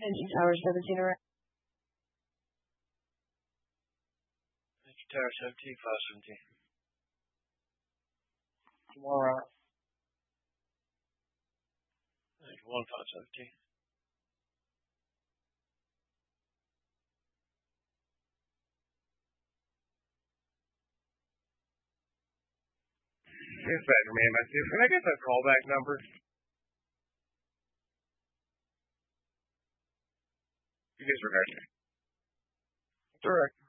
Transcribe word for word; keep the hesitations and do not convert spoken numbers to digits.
Engine Tower seventeen around. Engine Tower seventeen, five seventeen. Tomorrow. Engine one, five seventeen. Dispatcher man, can I get the callback number? You disregard. Direct.